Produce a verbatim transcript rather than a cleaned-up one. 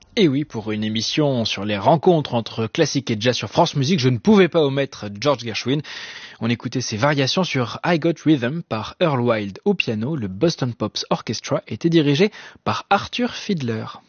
Et oui, pour une émission sur les rencontres entre classique et jazz sur France Musique, je ne pouvais pas omettre George Gershwin. On écoutait ses variations sur I Got Rhythm par Earl Wild au piano. Le Boston Pops Orchestra était dirigé par Arthur Fiedler.